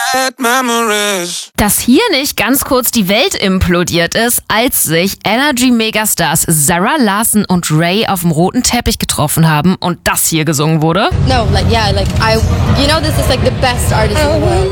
bad memories. Dass hier nicht ganz kurz die Welt implodiert ist, als sich Energy-Megastars Zara Larsson und Ray auf dem roten Teppich getroffen haben und das hier gesungen wurde? No, this is like the best artist in the world.